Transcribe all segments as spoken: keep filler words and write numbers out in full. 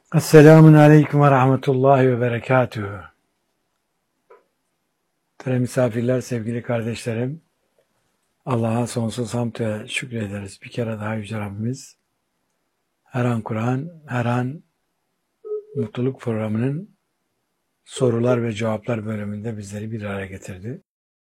Esselamun Aleyküm ve Rahmetullahi ve Berekatühü. Değerli misafirler, sevgili kardeşlerim, Allah'a sonsuz hamd ve şükrederiz. Bir kere daha Yüce Rabbimiz, her an Kur'an, her an mutluluk programının sorular ve cevaplar bölümünde bizleri bir araya getirdi.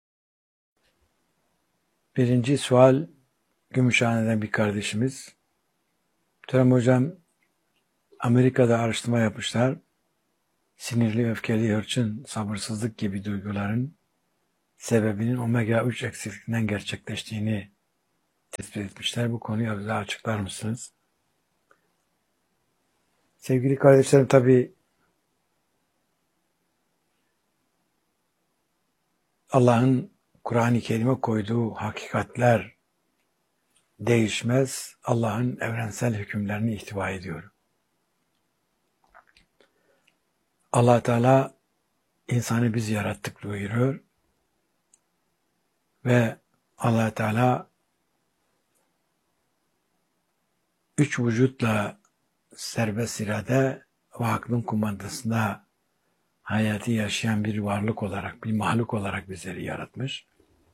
Birinci sual, Gümüşhane'den bir kardeşimiz. Muhterem hocam, Amerika'da araştırma yapmışlar. Sinirli, öfkeli, hırçın, sabırsızlık gibi duyguların sebebinin omega üç eksikliğinden gerçekleştiğini tespit etmişler. Bu konuyu bize açıklar mısınız? Sevgili kardeşlerim, tabi Allah'ın Kur'an-ı Kerim'e koyduğu hakikatler değişmez. Allah'ın evrensel hükümlerini ihtiva ediyor. Allah Teala insanı biz yarattık buyuruyor ve Allah Teala üç vücutla serbest irade ve aklın kumandasında hayatı yaşayan bir varlık olarak, bir mahluk olarak bizleri yaratmış.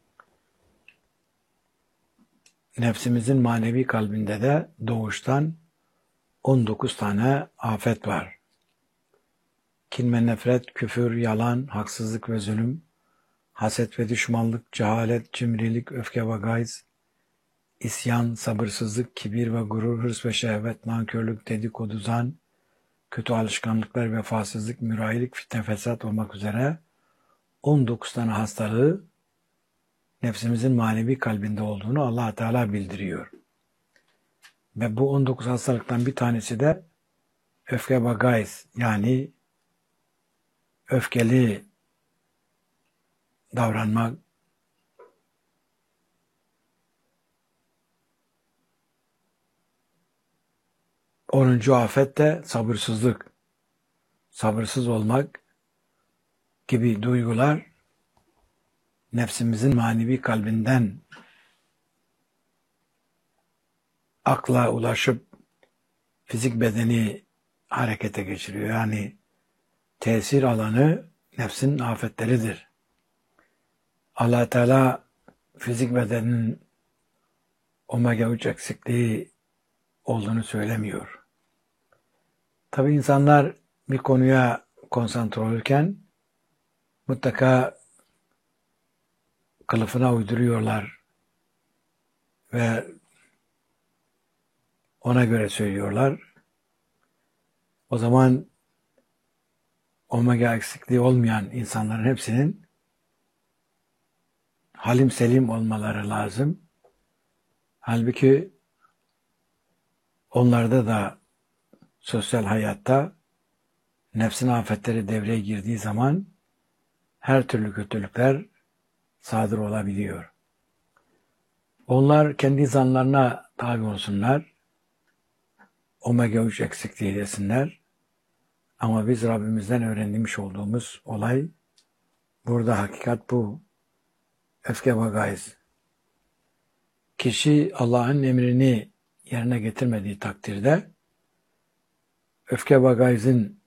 Nefsimizin manevi kalbinde de doğuştan on dokuz tane afet var. Kin ve nefret, küfür, yalan, haksızlık ve zulüm, haset ve düşmanlık, cehalet, cimrilik, öfke ve gayz, isyan, sabırsızlık, kibir ve gurur, hırs ve şehvet, nankörlük, dedikodu, zan, kötü alışkanlıklar, vefasızlık, mürayilik, fitne, fesat olmak üzere on dokuz tane hastalığı nefsimizin manevi kalbinde olduğunu Allah Teala bildiriyor. Ve bu on dokuz hastalıktan bir tanesi de öfke ve gayz, yani öfkeli davranmak, onuncu afet de sabırsızlık, sabırsız olmak gibi duygular nefsimizin manevi kalbinden akla ulaşıp fizik bedeni harekete geçiriyor. Yani tesir alanı nefsin afetleridir. Allah Teala fizik bedenin omega üç eksikliği olduğunu söylemiyor. Tabii insanlar bir konuya konsantre olurken mutlaka kılıfına uyduruyorlar ve ona göre söylüyorlar. O zaman omega eksikliği olmayan insanların hepsinin halim selim olmaları lazım. Halbuki onlarda da sosyal hayatta nefsin afetleri devreye girdiği zaman her türlü kötülükler sadır olabiliyor. Onlar kendi zanlarına tabi olsunlar, omega üç eksikliği desinler. Ama biz Rabbimizden öğrenmiş olduğumuz olay, burada hakikat bu. Öfke ve gayz. Kişi Allah'ın emrini yerine getirmediği takdirde öfke ve gayzın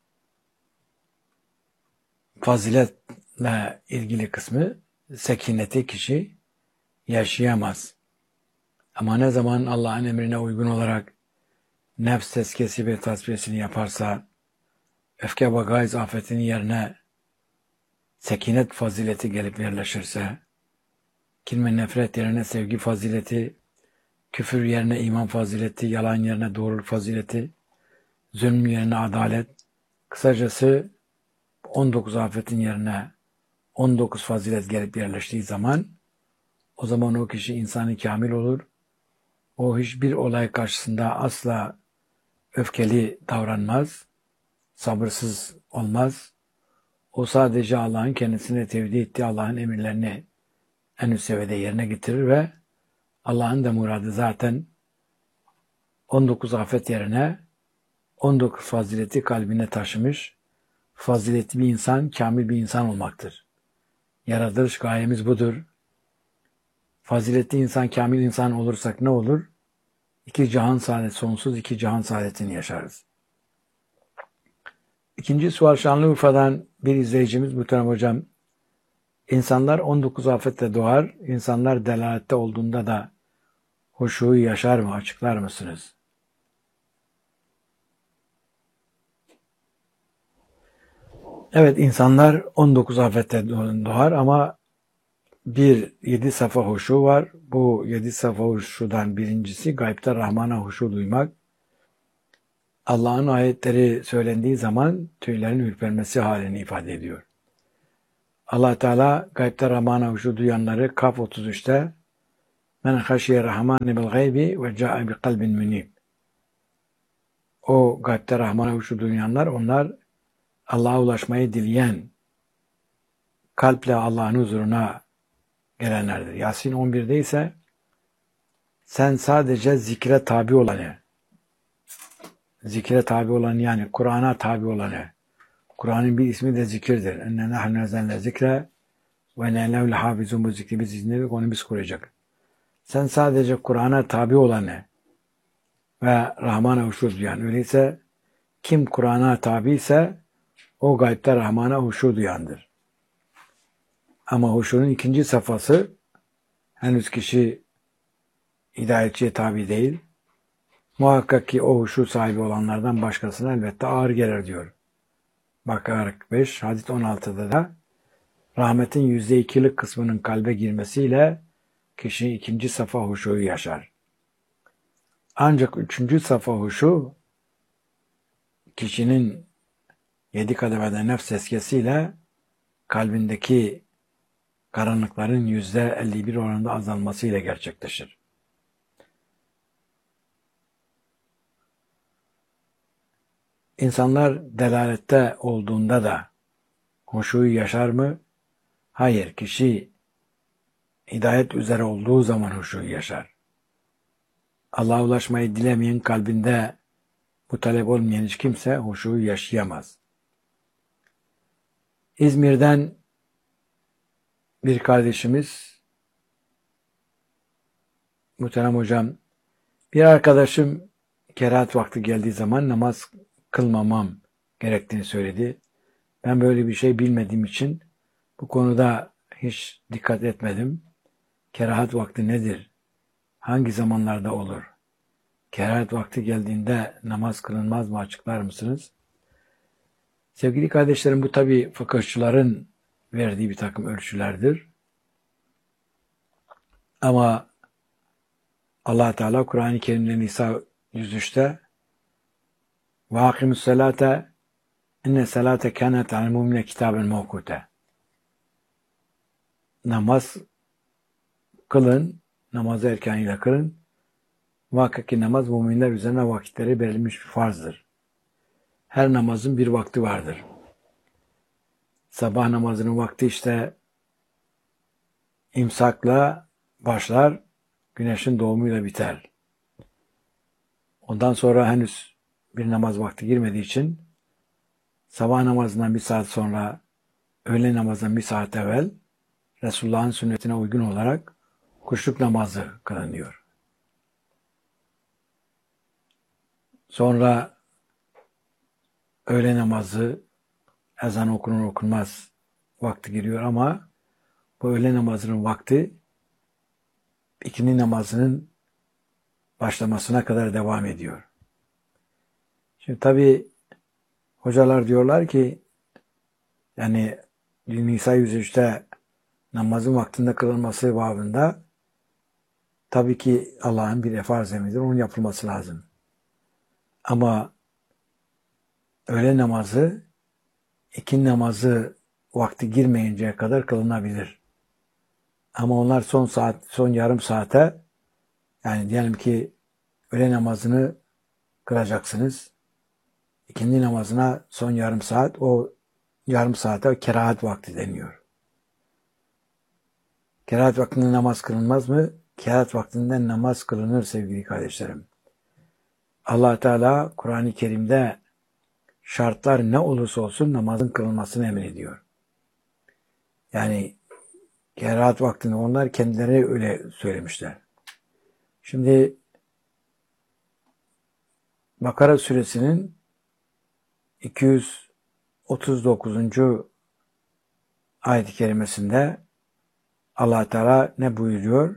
faziletle ilgili kısmı, sekineti kişi yaşayamaz. Ama ne zaman Allah'ın emrine uygun olarak nefs tezkiyesi ve tasfiyesini yaparsa, öfke ve gayz afetinin yerine sekinet fazileti gelip yerleşirse, kin ve nefret yerine sevgi fazileti, küfür yerine iman fazileti, yalan yerine doğruluk fazileti, zulüm yerine adalet, kısacası on dokuz afetin yerine on dokuz fazilet gelip yerleştiği zaman, o zaman o kişi insanı kamil olur. O hiçbir olay karşısında asla öfkeli davranmaz, sabırsız olmaz. O sadece Allah'ın kendisine tevdi ettiği Allah'ın emirlerini en üst seviyede yerine getirir ve Allah'ın da muradı zaten on dokuz afet yerine on dokuz fazileti kalbine taşımış, faziletli bir insan, kamil bir insan olmaktır. Yaratılış gayemiz budur. Faziletli insan, kamil insan olursak ne olur? İki cihan saadet, sonsuz iki cihan saadetini yaşarız. İkinci sual Şanlıurfa'dan bir izleyicimiz Muhterem Hocam. İnsanlar on dokuz afetle doğar. İnsanlar delalette olduğunda da huşuyu yaşar mı? Açıklar mısınız? Evet, insanlar on dokuz afetle doğar ama bir yedi safa huşu var. Bu yedi safa huşudan birincisi gaybta Rahman'a huşu duymak. Allah'ın ayetleri söylendiği zaman tüylerin ürpermesi halini ifade ediyor. Allah Teala gaybta Rahman'a huşu duyanları Kaf otuz üçte men haşiye rahmane bil gaybi ve ca'e bi kalbin münib. O gaybte Rahman'a huşu duyanlar, onlar Allah'a ulaşmayı dileyen, kalple Allah'ın huzuruna gelenlerdir. Yasin on birde ise sen sadece zikre tabi olanı, zikre tabi olanı yani Kur'an'a tabi olanı, Kur'an'ın bir ismi de zikirdir. Enne nahnu nazzalna zikre ve ne lehu lehafizun, bu zikri biz izinledik, onu biz koruyacak. Sen sadece Kur'an'a tabi olanı ve Rahman'a huşu duyan. Öyleyse kim Kur'an'a tabi ise o gaybte Rahman'a huşu duyandır. Ama huşunun ikinci safhası, henüz kişi hidayetçiye tabi değil. Muhakkak ki o huşu sahibi olanlardan başkasına elbette ağır gelir diyor. Bakara kırk beş, hadis on altıda da rahmetin yüzde ikilik kısmının kalbe girmesiyle kişi ikinci safa huşuyu yaşar. Ancak üçüncü safa huşu kişinin yedi kademede nefs tezkiyesiyle kalbindeki karanlıkların yüzde elli bir oranında azalmasıyla gerçekleşir. İnsanlar delalette olduğunda da huşuyu yaşar mı? Hayır, kişi hidayet üzere olduğu zaman huşuyu yaşar. Allah'a ulaşmayı dilemeyen, kalbinde bu talep olmayan hiç kimse huşuyu yaşayamaz. İzmir'den bir kardeşimiz, Muhterem Hocam, bir arkadaşım kerahat vakti geldiği zaman namaz kılmamam gerektiğini söyledi. Ben böyle bir şey bilmediğim için bu konuda hiç dikkat etmedim. Kerahat vakti nedir? Hangi zamanlarda olur? Kerahat vakti geldiğinde namaz kılınmaz mı? Açıklar mısınız? Sevgili kardeşlerim, bu tabi fıkıhçıların verdiği bir takım ölçülerdir. Ama Allah Teala Kur'an-ı Kerim'de Nisa yüz üçte وَاقِمُ السَّلَاةَ اِنَّ السَّلَاةَ كَانَتْ عَلَى الْمُؤْمِنِينَ كِتَابًا مَوْقُوتًا. Namaz kılın, namazı erkanıyla kılın. Muhakkak ki namaz müminler üzerine vakitleri verilmiş bir farzdır. Her namazın bir vakti vardır. Sabah namazının vakti işte imsakla başlar, güneşin doğumuyla biter. Ondan sonra henüz bir namaz vakti girmediği için sabah namazından bir saat sonra, öğle namazından bir saat evvel Resulullah'ın sünnetine uygun olarak kuşluk namazı kılınıyor. Sonra öğle namazı, ezan okunur okunmaz vakti giriyor ama bu öğle namazının vakti ikindi namazının başlamasına kadar devam ediyor. Şimdi tabi hocalar diyorlar ki yani Nisa yüz üçte namazın vaktinde kılınması babında tabii ki Allah'ın bir farz emridir. Onun yapılması lazım. Ama öğle namazı ikindi namazı vakti girmeyinceye kadar kılınabilir. Ama onlar son saat, son yarım saate, yani diyelim ki öğle namazını kılacaksınız. İkindi namazına son yarım saat, o yarım saate kerahat vakti deniyor. Kerahat vaktinde namaz kılınmaz mı? Kerahat vaktinde namaz kılınır sevgili kardeşlerim. Allah Teala Kur'an-ı Kerim'de şartlar ne olursa olsun namazın kılınmasını emrediyor. Yani kerahat vaktinde onlar kendileri öyle söylemişler. Şimdi Bakara suresinin iki yüz otuz dokuzuncu ayet-i kerimesinde Allah Teala ne buyuruyor?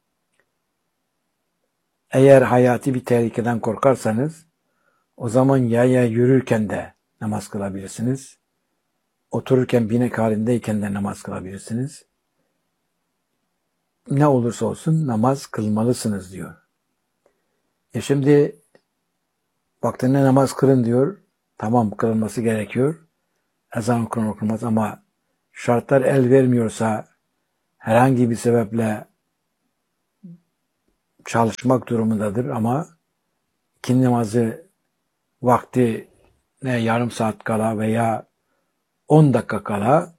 Eğer hayati bir tehlikeden korkarsanız o zaman yaya yürürken de namaz kılabilirsiniz. Otururken binek halindeyken de namaz kılabilirsiniz. Ne olursa olsun namaz kılmalısınız diyor. E şimdi vaktinde namaz kılın diyor. Tamam, kılınması gerekiyor. Ezan okunur okunmaz ama şartlar el vermiyorsa herhangi bir sebeple çalışmak durumundadır ama ikindi namazı vakti ne yarım saat kala veya on dakika kala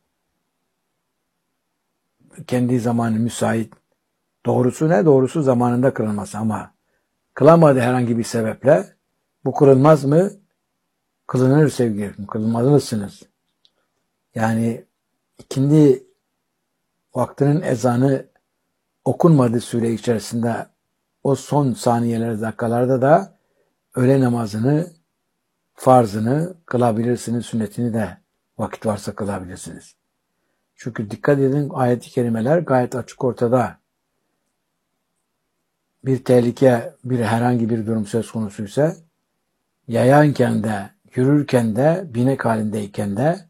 kendi zamanı müsait, doğrusu ne? Doğrusu zamanında kılınması ama kılamadı herhangi bir sebeple bu kılınmaz mı? Kılınır sevgilim. Kılmalısınız. Yani ikindi vaktinin ezanı okunmadığı süre içerisinde o son saniyeler, dakikalarda da öğle namazını, farzını kılabilirsiniz. Sünnetini de vakit varsa kılabilirsiniz. Çünkü dikkat edin, ayet-i kerimeler gayet açık ortada. Bir tehlike, bir herhangi bir durum söz konusuysa yayanken de, yürürken de, binek halindeyken de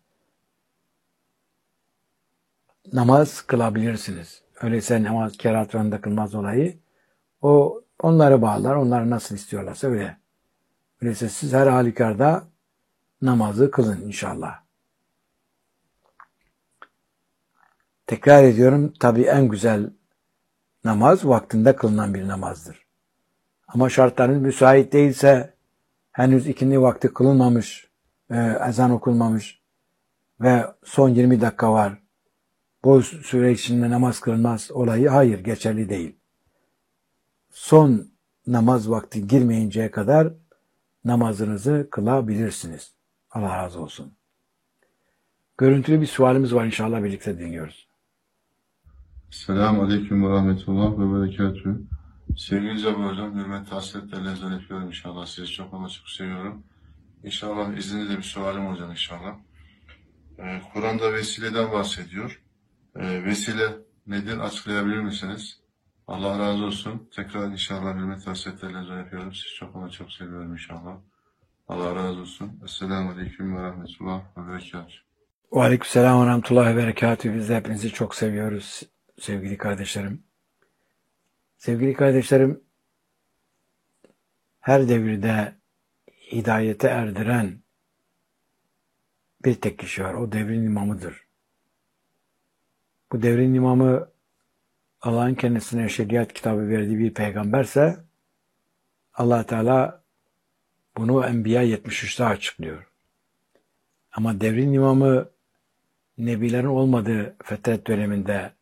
namaz kılabilirsiniz. Öyleyse namaz kerahatlarında kılmaz olayı. O onları bağlar, onlar nasıl istiyorlarsa öyle. Öyleyse siz her halükarda namazı kılın inşallah. Tekrar ediyorum, tabii en güzel namaz vaktinde kılınan bir namazdır. Ama şartlarınız müsait değilse, henüz ikindi vakti kılınmamış, e, ezan okunmamış ve son yirmi dakika var. Bu süre içinde namaz kılınmaz olayı hayır, geçerli değil. Son namaz vakti girmeyinceye kadar namazınızı kılabilirsiniz. Allah razı olsun. Görüntülü bir sualimiz var, inşallah birlikte dinliyoruz. Selamun Aleyküm ve Rahmetullah ve Berekatühü. Sevgili Cabbar Hocam, hürmet hasretlerle ezan yapıyorum inşallah. Sizi çok ama çok seviyorum. İnşallah izninizle bir sualim olacak inşallah. Ee, Kur'an'da vesileden bahsediyor. Ee, vesile nedir, açıklayabilir misiniz? Allah razı olsun. Tekrar inşallah hürmet hasretlerle ezan yapıyorum. Sizi çok ama çok seviyorum inşallah. Allah razı olsun. Esselamu Aleyküm ve Rahmetullah ve Berekatühü. Ve Aleykümselam ve Rahmetullah ve Berekatühü. Biz de hepinizi çok seviyoruz sevgili kardeşlerim. Sevgili kardeşlerim, her devirde hidayete erdiren bir tek kişi var. O devrin imamıdır. Bu devrin imamı Allah'ın kendisine şeriat kitabı verdiği bir peygamberse Allah Teala bunu Enbiya yetmiş üçte açıklıyor. Ama devrin imamı nebilerin olmadığı fetret döneminde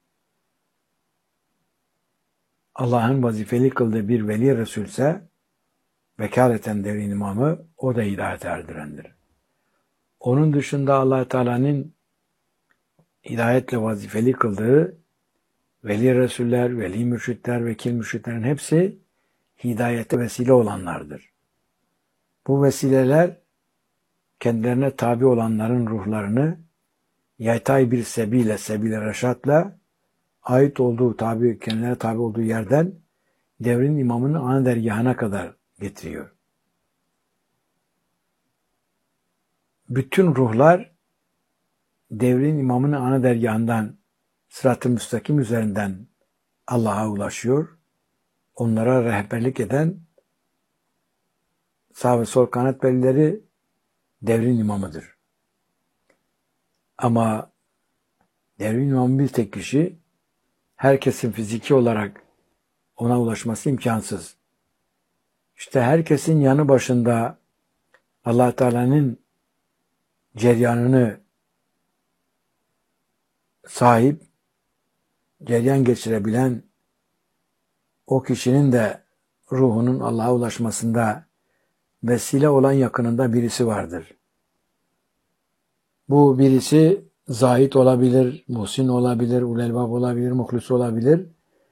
Allah'ın vazifeli kıldığı bir veli Resulse vekaleten devrin imamı o da hidayete erdirendir. Onun dışında Allah Teala'nın hidayetle vazifeli kıldığı veli Resuller, veli mürşitler, vekil mürşitlerin hepsi hidayete vesile olanlardır. Bu vesileler kendilerine tabi olanların ruhlarını yatay bir sebiyle, sebil-i reşatla ait olduğu, tabi, kendilerine tabi olduğu yerden devrin imamının ana dergahına kadar getiriyor. Bütün ruhlar devrin imamının ana dergahından sırat-ı müstakim üzerinden Allah'a ulaşıyor. Onlara rehberlik eden sağ ve sol kanat velileri devrin imamıdır. Ama devrin imamı bir tek kişi, herkesin fiziki olarak ona ulaşması imkansız. İşte herkesin yanı başında Allah Teala'nın ceryanını sahip, ceryan geçirebilen o kişinin de ruhunun Allah'a ulaşmasında vesile olan yakınında birisi vardır. Bu birisi zahid olabilir, muhsin olabilir, ulelbab olabilir, muhlis olabilir,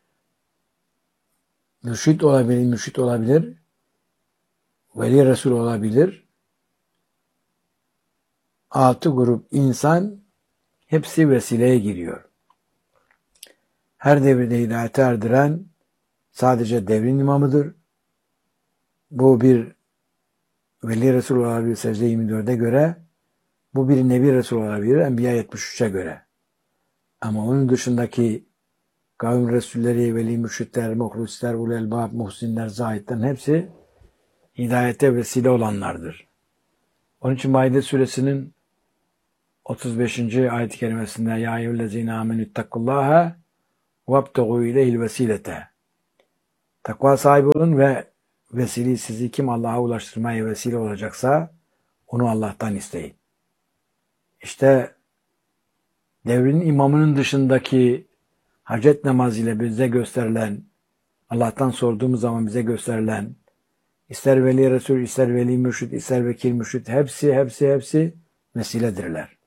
mürşit olabilir, mürşit olabilir, veli Resul olabilir. altı grup insan hepsi vesileye giriyor. Her devirde hidayete erdiren sadece devrin imamıdır. Bu bir Veli Resul olabilir secde yirmi dörde göre, bu bir Nebi Resul olabilir Enbiya yetmiş üçe göre. Ama onun dışındaki kavim Resulleri, Veli Mürşitler, Muhlisler, Ulelbab, Muhsinler, Zahidler hepsi hidayete vesile olanlardır. Onun için Maide suresinin otuz beşinci ayet-i kerimesinde Ya eyyühellezine amenüttakullaha vabtegû ileyhil vesilete. Takva sahibi olun ve vesile sizi kim Allah'a ulaştırmaya vesile olacaksa onu Allah'tan isteyin. İşte devrin imamının dışındaki hacet namazıyla bize gösterilen, Allah'tan sorduğumuz zaman bize gösterilen, ister veli resul, ister veli mürşid, ister vekil mürşid, hepsi, hepsi, hepsi vesiledirler.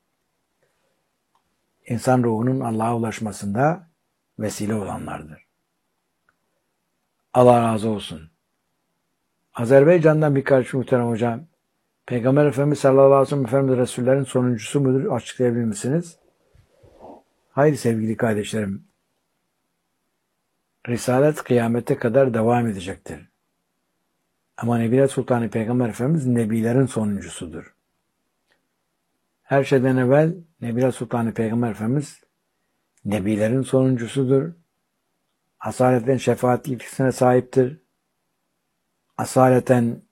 İnsan ruhunun Allah'a ulaşmasında vesile olanlardır. Allah razı olsun. Azerbaycan'dan bir kardeşim muhterem hocam, Peygamber Efendimiz sallallahu aleyhi ve sellem Efendimiz Resullerin sonuncusu mudur? Açıklayabilir misiniz? Hayır sevgili kardeşlerim. Risalet kıyamete kadar devam edecektir. Ama Nebiler Sultanı Peygamber Efendimiz Nebilerin sonuncusudur. Her şeyden evvel Nebiler Sultanı Peygamber Efendimiz Nebilerin sonuncusudur. Asaleten şefaat yetkisine sahiptir. Asaleten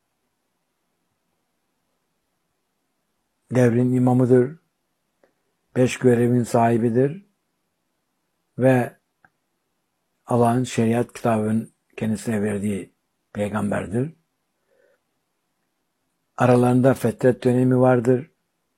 devrin imamıdır. Beş görevin sahibidir. Ve Allah'ın şeriat kitabının kendisine verdiği peygamberdir. Aralarında fetret dönemi vardır.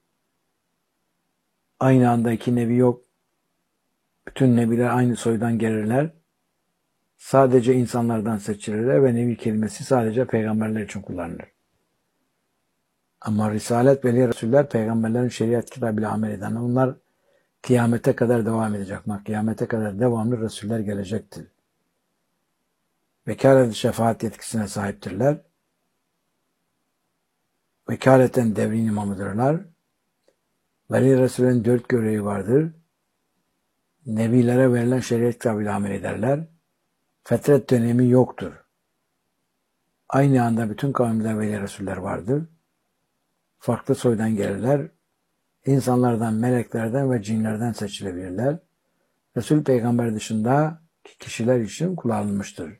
Aynı anda iki nebi yok. Bütün nebiler aynı soydan gelirler. Sadece insanlardan seçilirler ve nebi kelimesi sadece peygamberler için kullanılır. Ama Risalet ve Resuller peygamberlerin şeriat kitabıyla amel eden, onlar kıyamete kadar devam edecek. Kıyamete kadar devamlı Resuller gelecektir. Vekalet şefaat yetkisine sahiptirler. Vekaleten devrin imamıdırlar. Veli Resul'ün dört görevi vardır. Nebilere verilen şeriat kitabıyla amel ederler. Fetret dönemi yoktur. Aynı anda bütün kavimde Veli Resuller vardır. Farklı soydan gelirler. İnsanlardan, meleklerden ve cinlerden seçilebilirler. Resul peygamber dışında kişiler için kullanılmıştır.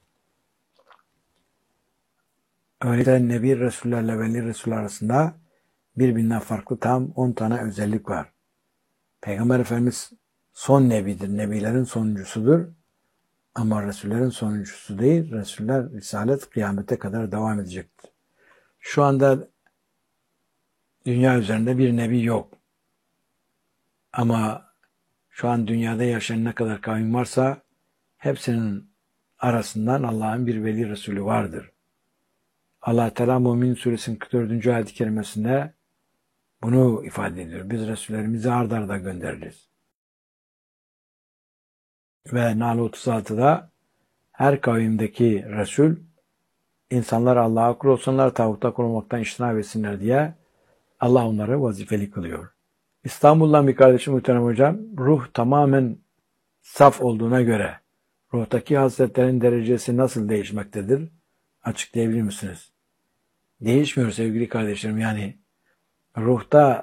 Öyleyse Nebi Resullerle Veli Resuller arasında birbirinden farklı tam on tane özellik var. Peygamber Efendimiz son nebidir, nebilerin sonuncusudur. Ama Resullerin sonuncusu değil, Resuller Risalet kıyamete kadar devam edecektir. Şu anda dünya üzerinde bir nebi yok. Ama şu an dünyada yaşayan ne kadar kavim varsa hepsinin arasından Allah'ın bir veli Resulü vardır. Allah Teala Mümin Suresinin kırk dördüncü ayet-i kerimesinde bunu ifade ediyor. Biz Resullerimizi ard arda göndeririz. Ve Nahl otuz altıda her kavimdeki Resul insanlar Allah'a kul olsunlar, tağuta kul olmaktan iştinab etsinler diye Allah onları vazifeli kılıyor. İstanbul'dan bir kardeşim muhterem hocam, ruh tamamen saf olduğuna göre ruhtaki hasletlerin derecesi nasıl değişmektedir? Açıklayabilir misiniz? Değişmiyor sevgili kardeşlerim. Yani ruhta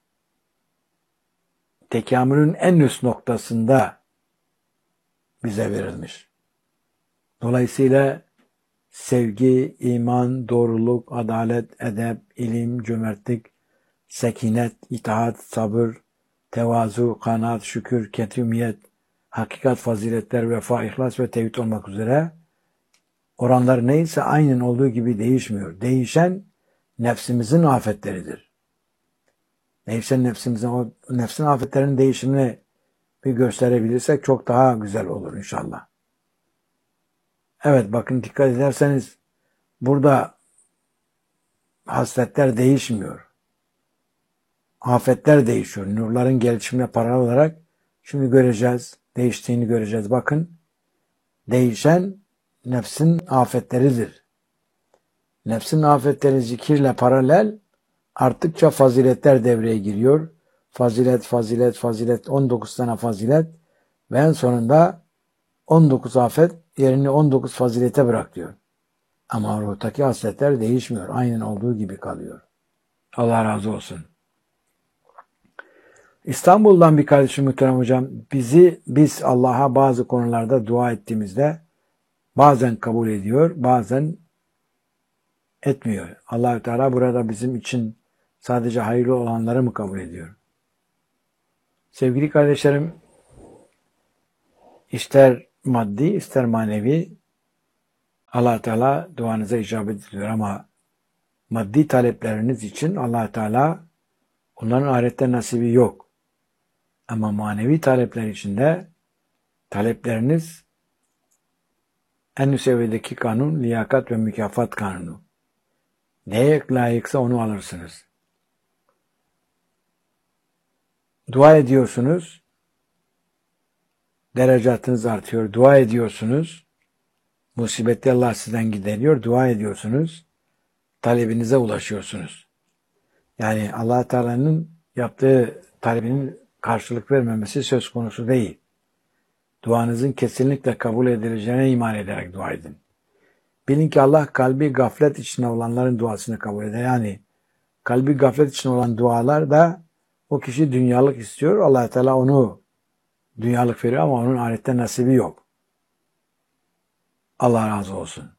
tekamülün en üst noktasında bize verilmiş. Dolayısıyla sevgi, iman, doğruluk, adalet, edep, ilim, cömertlik, sekinet, itaat, sabır, tevazu, kanaat, şükür, ketumiyet, hakikat, faziletler, vefa, ihlas ve tevhid olmak üzere oranlar neyse aynen olduğu gibi değişmiyor. Değişen nefsimizin afetleridir. Değişen nefsimizin, o nefsin afetlerinin değişimini bir gösterebilirsek çok daha güzel olur inşallah. Evet bakın dikkat ederseniz burada hasletler değişmiyor. Afetler değişiyor. Nurların gelişimine paralel olarak şimdi göreceğiz. Değiştiğini göreceğiz. Bakın değişen nefsin afetleridir. Nefsin afetleri zikirle paralel arttıkça faziletler devreye giriyor. Fazilet, fazilet, fazilet, on dokuz tane fazilet ve en sonunda on dokuz afet yerini on dokuz fazilete bırak diyor. Ama ruhtaki hasletler değişmiyor. Aynen olduğu gibi kalıyor. Allah razı olsun. İstanbul'dan bir kardeşim muhterem hocam, bizi biz Allah'a bazı konularda dua ettiğimizde bazen kabul ediyor, bazen etmiyor. Allah-u Teala burada bizim için sadece hayırlı olanları mı kabul ediyor? Sevgili kardeşlerim, ister maddi ister manevi Allah Teala duanıza icabet ediyor ama maddi talepleriniz için Allah Teala onların ahirette nasibi yok. Ama manevi talepler için de talepleriniz en üst seviyedeki kanun, liyakat ve mükafat kanunu. Neye layıksa onu alırsınız. Dua ediyorsunuz, derecatınız artıyor. Dua ediyorsunuz, musibeti Allah sizden gideriyor. Dua ediyorsunuz, talebinize ulaşıyorsunuz. Yani Allah Teala'nın yaptığı talebinin karşılık vermemesi söz konusu değil. Duanızın kesinlikle kabul edileceğine iman ederek dua edin. Bilin ki Allah kalbi gaflet içinde olanların duasını kabul eder. Yani kalbi gaflet içinde olan dualar da o kişi dünyalık istiyor. Allah Teala onu dünyalık veriyor ama onun ahirette nasibi yok. Allah razı olsun.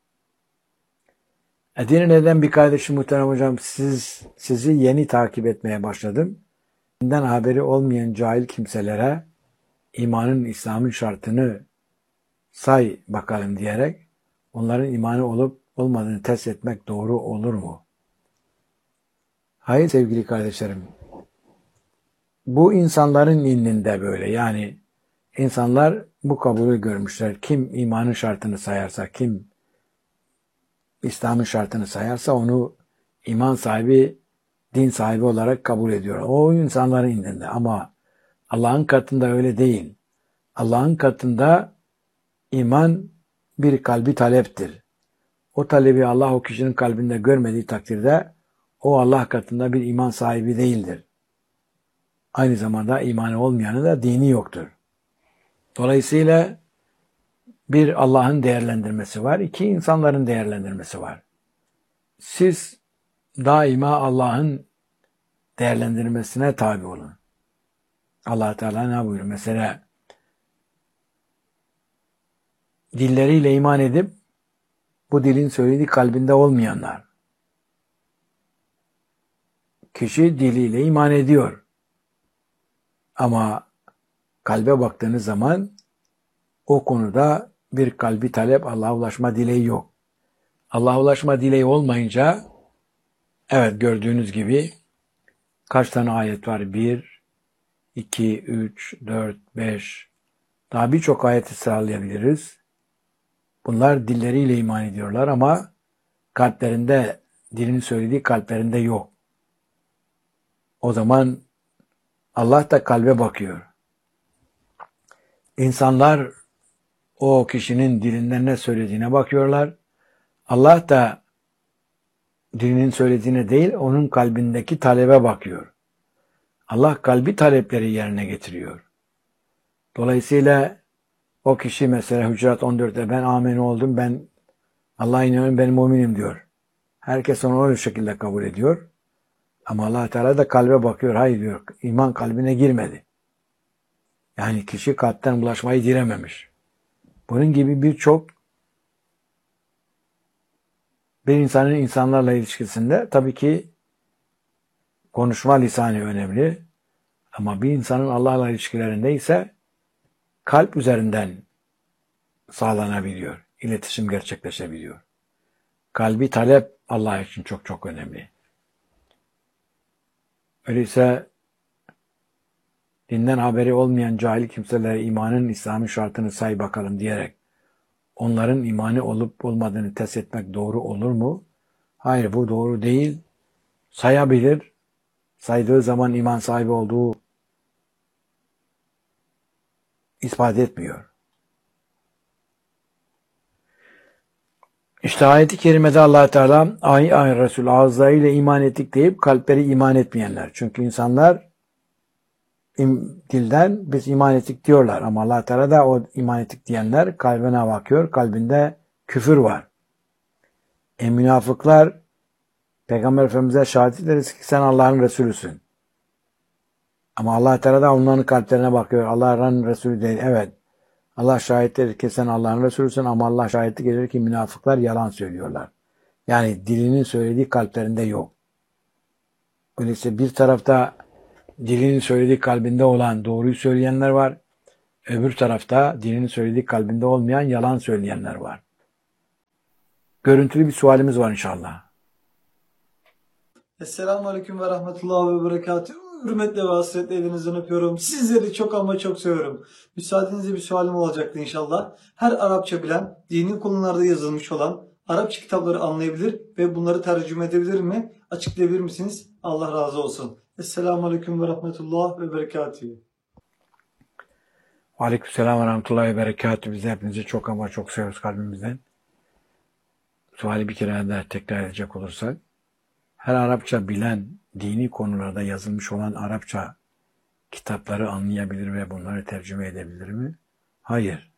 Edirne'den bir kardeşim muhterem hocam, siz sizi yeni takip etmeye başladım. Bundan haberi olmayan cahil kimselere imanın, İslam'ın şartını say bakalım diyerek onların imanı olup olmadığını test etmek doğru olur mu? Hayır sevgili kardeşlerim. Bu insanların indinde böyle. Yani insanlar bu kabulü görmüşler. Kim imanın şartını sayarsa, kim İslam'ın şartını sayarsa onu iman sahibi, din sahibi olarak kabul ediyor. O insanların indinde. Ama Allah'ın katında öyle değil. Allah'ın katında iman bir kalbi taleptir. O talebi Allah o kişinin kalbinde görmediği takdirde o Allah katında bir iman sahibi değildir. Aynı zamanda imanı olmayanın da dini yoktur. Dolayısıyla bir Allah'ın değerlendirmesi var, iki insanların değerlendirmesi var. Siz daima Allah'ın değerlendirmesine tabi olun. Allah Teala ne buyuruyor? Mesela dilleriyle iman edip bu dilin söylediği kalbinde olmayanlar. Kişi diliyle iman ediyor. Ama kalbe baktığınız zaman o konuda bir kalbi talep, Allah'a ulaşma dileği yok. Allah'a ulaşma dileği olmayınca evet gördüğünüz gibi kaç tane ayet var? Bir, iki, üç, dört, beş daha birçok ayeti sıralayabiliriz. Bunlar dilleriyle iman ediyorlar ama kalplerinde, dilinin söylediği kalplerinde yok. O zaman Allah da kalbe bakıyor. İnsanlar o kişinin dilinden ne söylediğine bakıyorlar. Allah da dilinin söylediğine değil, onun kalbindeki talebe bakıyor. Allah kalbi talepleri yerine getiriyor. Dolayısıyla o kişi mesela Hucurat on dörtte ben amin oldum, ben Allah'a inanıyorum, ben müminim diyor. Herkes onu öyle şekilde kabul ediyor. Ama Allah Teala da kalbe bakıyor. Hayır diyor, iman kalbine girmedi. Yani kişi kalpten ulaşmayı dilememiş. Bunun gibi birçok bir insanın insanlarla ilişkisinde tabii ki konuşma lisanı önemli. Ama bir insanın Allah'la ilişkilerinde ise kalp üzerinden sağlanabiliyor. İletişim gerçekleşebiliyor. Kalbi talep Allah için çok çok önemli. Öyleyse dinden haberi olmayan cahil kimselere imanın, İslam'ın şartını say bakalım diyerek onların imanı olup olmadığını test etmek doğru olur mu? Hayır, bu doğru değil. Sayabilir. Saydığı zaman iman sahibi olduğu ispat etmiyor. İşte ayet-i kerimede Allah Teala ay ay Resul ağızlarıyla iman ettik deyip kalpleri iman etmeyenler. Çünkü insanlar im, dilden biz iman ettik diyorlar ama Allah Teala da o iman ettik diyenler kalbine bakıyor. Kalbinde küfür var. E münafıklar Peygamber Efendimiz'e şahit ederiz ki sen Allah'ın Resulüsün. Ama Allah Teala da onların kalplerine bakıyor. Allah'ın Resulü değil. Evet. Allah şahittir ki sen Allah'ın Resulüsün ama Allah şahitlik eder ki münafıklar yalan söylüyorlar. Yani dilinin söylediği kalplerinde yok. Öyleyse bir tarafta dilinin söylediği kalbinde olan doğruyu söyleyenler var. Öbür tarafta dilinin söylediği kalbinde olmayan yalan söyleyenler var. Görüntülü bir sualimiz var inşallah. Esselamu Aleyküm ve Rahmetullahi ve Berekatuhu. Hürmetle ve hasretle elinizden öpüyorum. Sizleri çok ama çok seviyorum. Müsaadenizle bir sualim olacaktı inşallah. Her Arapça bilen, dini konularda yazılmış olan Arapça kitapları anlayabilir ve bunları tercüme edebilir mi? Açıklayabilir misiniz? Allah razı olsun. Esselamu Aleyküm ve Rahmetullahi ve Berekatuhu. Aleykümselam ve rahmetullahi ve berekatuhu. Biz hepinizi çok ama çok seviyoruz kalbimizden. Suali bir kere daha tekrar edecek olursak. Her Arapça bilen, dini konularda yazılmış olan Arapça kitapları anlayabilir ve bunları tercüme edebilir mi? Hayır.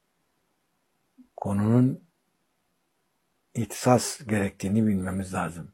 Konunun ihtisas gerektiğini bilmemiz lazım.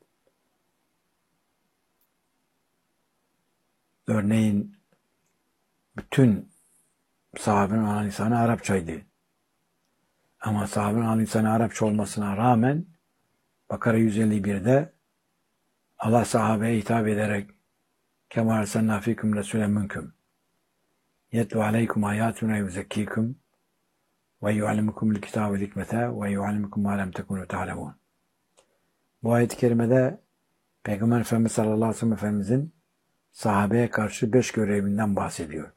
Örneğin bütün sahabenin ana lisanı Arapçaydı. Ama sahabenin ana lisanı Arapça olmasına rağmen Bakara yüz elli bir'de Allah sahabeye hitap ederek Kema arsalna fikum Resulen minkum yetlu aleykum ayatuna yuzekkikum ve yuallimukumul kitabe vel hikmete ve yuallimukum ma lem tekunu ta'lemun. Bu ayet-i kerimede Peygamber Efendimiz sallallahu aleyhi ve sellem Efendimizin sahabeye karşı beş görevinden bahsediyor.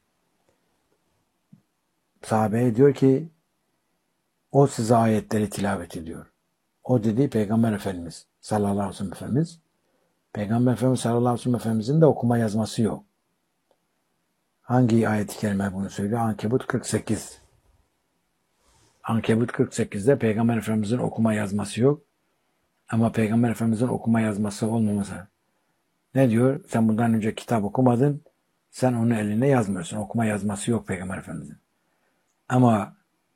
Sahabeye diyor ki o size ayetleri tilavet ediyor. O dediği Peygamber Efendimiz sallallahu aleyhi ve sellem Efendimiz. Peygamber Efendimiz sallallahu aleyhi ve sellem Efendimizin de okuma yazması yok. Hangi ayet-i kerime bunu söylüyor? Ankebut kırk sekiz. Ankebut kırk sekiz'de Peygamber Efendimizin okuma yazması yok. Ama Peygamber Efendimizin okuma yazması olmaması. Ne diyor? Sen bundan önce kitap okumadın. Sen onun eline yazmıyorsun. Okuma yazması yok Peygamber Efendimizin. Ama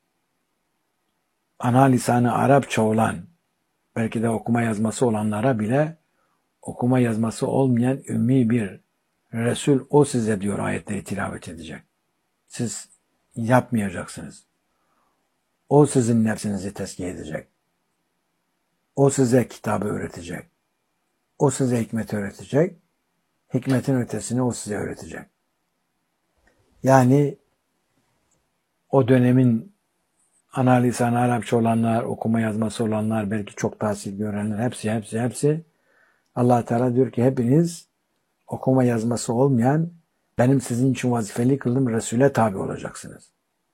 ana lisanı Arapça olan, belki de okuma yazması olanlara bile okuma yazması olmayan ümmi bir Resul o size diyor ayetleri tilavet edecek. Siz yapmayacaksınız. O sizin nefsinizi tezkiye edecek. O size kitabı öğretecek. O size hikmeti öğretecek. Hikmetin ötesini o size öğretecek. Yani o dönemin ana lisanı Arapça olanlar, okuma yazması olanlar, belki çok tahsil görenler, hepsi hepsi hepsi Allah Teala diyor ki hepiniz okuma yazması olmayan benim sizin için vazifeli kıldığım Resul'e tabi olacaksınız.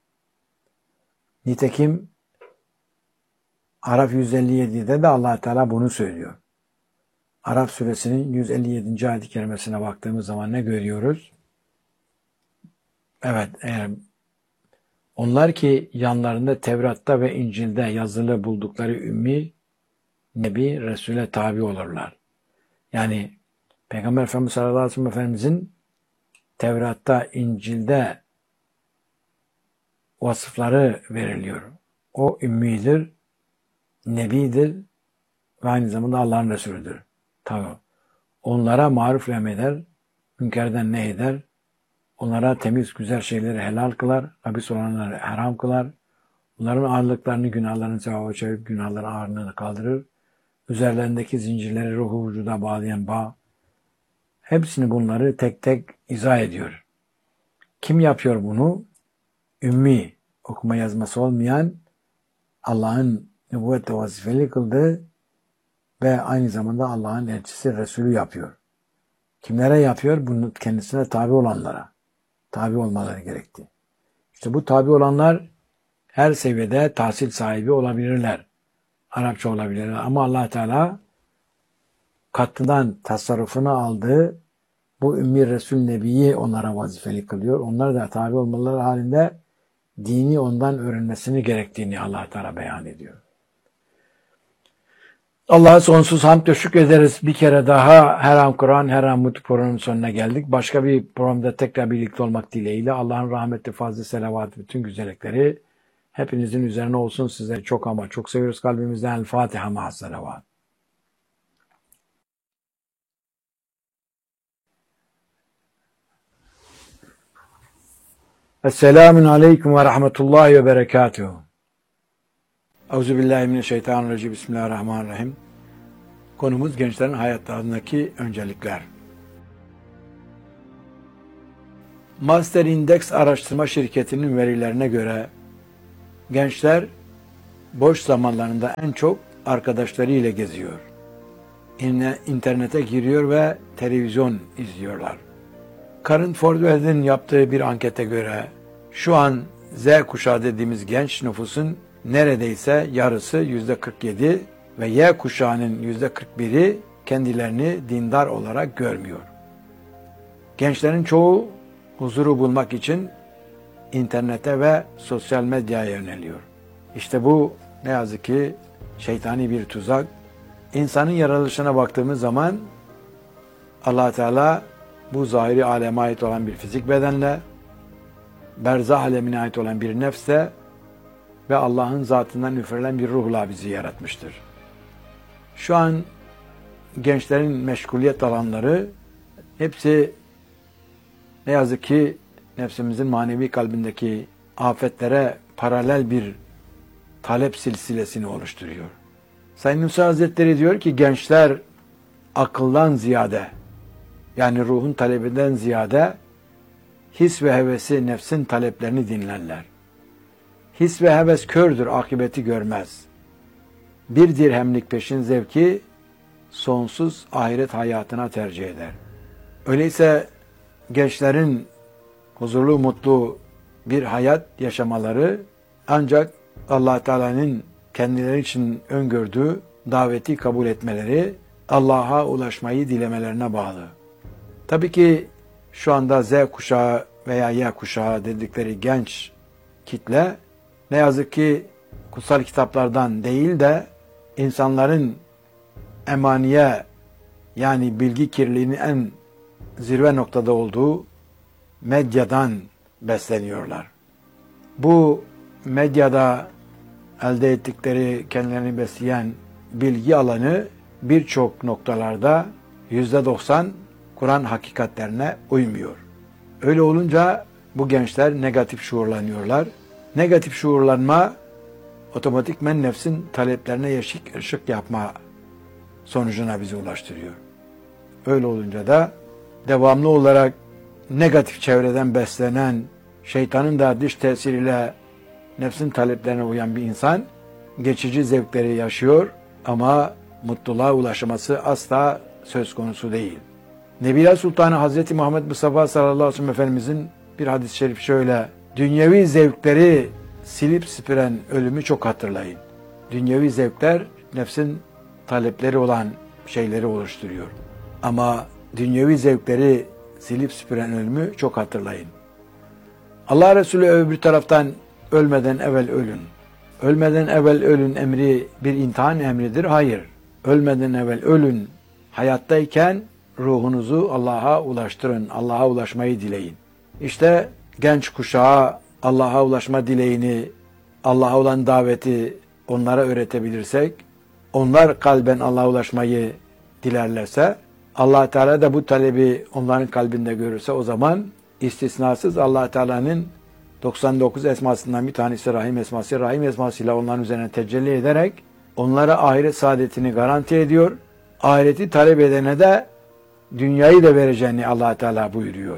Nitekim Araf yüz elli yedi'de de Allah Teala bunu söylüyor. Araf suresinin yüz elli yedinci ayet-i kerimesine baktığımız zaman ne görüyoruz? Evet, eğer onlar ki yanlarında Tevrat'ta ve İncil'de yazılı buldukları ümmi Nebi Resul'e tabi olurlar. Yani Peygamber Efendimiz sallallahu aleyhi ve sellem Efendimizin Tevrat'ta, İncil'de vasıfları veriliyor. O ümmidir, nebidir ve aynı zamanda Allah'ın Resulüdür. Tabi. Onlara maruf emreder, münkerden ne eder? Onlara temiz, güzel şeyleri helal kılar, habis olanları haram kılar. Onların ağırlıklarını, günahlarını sevaba çevirip günahların ağırlığını kaldırır. Üzerlerindeki zincirleri ruhu vücuda bağlayan bağ. Hepsini bunları tek tek izah ediyor. Kim yapıyor bunu? Ümmi, okuma yazması olmayan, Allah'ın nübüvvetle vazifeli kıldığı ve aynı zamanda Allah'ın elçisi Resulü yapıyor. Kimlere yapıyor? Bunu kendisine tabi olanlara. Tabi olmaları gerekti. İşte bu tabi olanlar her seviyede tahsil sahibi olabilirler. Arapça olabilirler. Ama Allah Teala katından tasarrufunu aldığı bu Ümmi Resul Nebi'yi onlara vazifeli kılıyor. Onlar da tabi olmaları halinde dini ondan öğrenmesini gerektiğini Allah Teala beyan ediyor. Allah'a sonsuz hamd ve şükrederiz. Bir kere daha her an Kur'an, her an Mutlu programının sonuna geldik. Başka bir programda tekrar birlikte olmak dileğiyle Allah'ın rahmeti, fazla selavatı, bütün güzellikleri hepinizin üzerine olsun. Sizleri çok ama çok seviyoruz kalbimizden. El Fatiha ma'as selavat. Esselamun aleyküm ve rahmetullahi ve berekatuhu. Euzubillahimineşşeytanirracim. Bismillahirrahmanirrahim. Konumuz gençlerin hayatlarındaki öncelikler. Master Index araştırma şirketinin verilerine göre gençler boş zamanlarında en çok arkadaşlarıyla geziyor. İnternete giriyor ve televizyon izliyorlar. Karen Fordwell'in yaptığı bir ankete göre şu an Z kuşağı dediğimiz genç nüfusun neredeyse yarısı yüzde kırk yedi ve Y kuşağının yüzde kırk biri kendilerini dindar olarak görmüyor. Gençlerin çoğu huzuru bulmak için internete ve sosyal medyaya yöneliyor. İşte bu ne yazık ki şeytani bir tuzak. İnsanın yaratılışına baktığımız zaman Allah Teala bu zahiri aleme ait olan bir fizik bedenle, berzah alemine ait olan bir nefsle ve Allah'ın zatından üfürülen bir ruhla bizi yaratmıştır. Şu an gençlerin meşguliyet alanları hepsi ne yazık ki nefsimizin manevi kalbindeki afetlere paralel bir talep silsilesini oluşturuyor. Sayın Musa Hazretleri diyor ki gençler akıldan ziyade, yani ruhun talebinden ziyade his ve hevesi, nefsin taleplerini dinlerler. His ve heves kördür, akıbeti görmez. Bir dirhemlik peşin zevki sonsuz ahiret hayatına tercih eder. Öyleyse gençlerin huzurlu, mutlu bir hayat yaşamaları ancak Allah Teala'nın kendileri için öngördüğü daveti kabul etmeleri, Allah'a ulaşmayı dilemelerine bağlı. Tabii ki şu anda Z kuşağı veya Y kuşağı dedikleri genç kitle ne yazık ki kutsal kitaplardan değil de insanların emaniye, yani bilgi kirliliğinin en zirve noktada olduğu medyadan besleniyorlar. Bu medyada elde ettikleri, kendilerini besleyen bilgi alanı birçok noktalarda yüzde doksan Kur'an hakikatlerine uymuyor. Öyle olunca bu gençler negatif şuurlanıyorlar. Negatif şuurlanma otomatikmen nefsin taleplerine yeşik ışık yapma sonucuna bizi ulaştırıyor. Öyle olunca da devamlı olarak negatif çevreden beslenen, şeytanın da dış tesiriyle nefsin taleplerine uyan bir insan geçici zevkleri yaşıyor ama mutluluğa ulaşması asla söz konusu değil. Nebiler Sultanı Hazreti Muhammed Mustafa sallallahu aleyhi ve sellem Efendimizin bir hadis-i şerif şöyle: dünyevi zevkleri silip süpüren ölümü çok hatırlayın. Dünyevi zevkler nefsin talepleri olan şeyleri oluşturuyor. Ama dünyevi zevkleri silip süpüren ölümü çok hatırlayın. Allah Resulü öbür taraftan ölmeden evvel ölün. Ölmeden evvel ölün emri bir imtihan emridir. Hayır. Ölmeden evvel ölün. Hayattayken ruhunuzu Allah'a ulaştırın. Allah'a ulaşmayı dileyin. İşte genç kuşağa Allah'a ulaşma dileğini, Allah'a olan daveti onlara öğretebilirsek, onlar kalben Allah'a ulaşmayı dilerlerse, Allah Teala da bu talebi onların kalbinde görürse, o zaman istisnasız Allah Teala'nın doksan dokuz esmasından bir tanesi Rahim esması, Rahim esmasıyla onların üzerine tecelli ederek onlara ahiret saadetini garanti ediyor. Ahireti talep edene de dünyayı da vereceğini Allah Teala buyuruyor.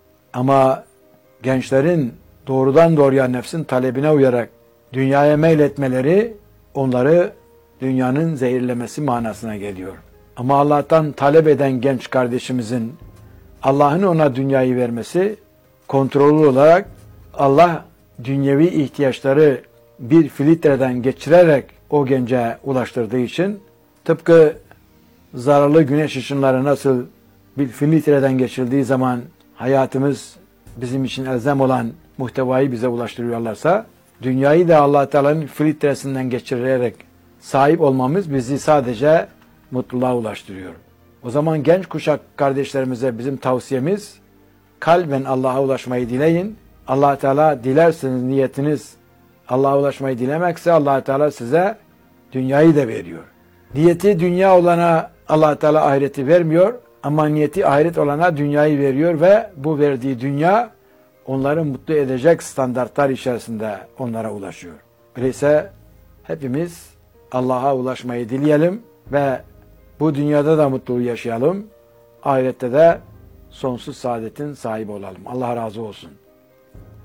Ama gençlerin doğrudan doğruya nefsin talebine uyarak dünyaya meyletmeleri onları dünyanın zehirlemesi manasına geliyor. Ama Allah'tan talep eden genç kardeşimizin Allah'ın ona dünyayı vermesi kontrollü olarak Allah dünyevi ihtiyaçları bir filtreden geçirerek o gence ulaştırdığı için tıpkı zararlı güneş ışınları nasıl bir filtreden geçildiği zaman hayatımız bizim için elzem olan muhtevayı bize ulaştırıyorlarsa dünyayı da Allah Teala'nın filtresinden geçirerek sahip olmamız bizi sadece mutluluğa ulaştırıyor. O zaman genç kuşak kardeşlerimize bizim tavsiyemiz, kalben Allah'a ulaşmayı dileyin. Allah Teala dilerseniz niyetiniz Allah'a ulaşmayı dilemekse Allah Teala size dünyayı da veriyor. Niyeti dünya olana Allah Teala ahireti vermiyor ama niyeti ahiret olana dünyayı veriyor ve bu verdiği dünya onları mutlu edecek standartlar içerisinde onlara ulaşıyor. Öyleyse hepimiz Allah'a ulaşmayı dileyelim ve bu dünyada da mutluluğu yaşayalım. Ahirette de sonsuz saadetin sahibi olalım. Allah razı olsun.